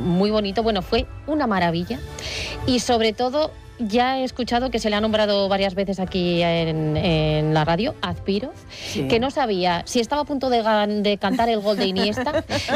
muy bonito. Bueno, fue una maravilla. Y sobre todo, ya he escuchado que se le ha nombrado varias veces aquí en la radio, Azpiroz, que no sabía si estaba a punto de cantar el gol de Iniesta